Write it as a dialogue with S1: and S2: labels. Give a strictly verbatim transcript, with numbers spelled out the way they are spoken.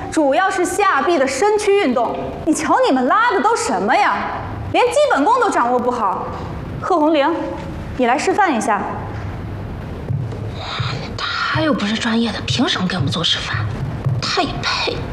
S1: 主要是下臂的身躯运动。你瞧你们拉的都什么呀？连基本功都掌握不好。贺红玲，你来示范一下。
S2: 他又不是专业的，凭什么给我们做示范？他也配？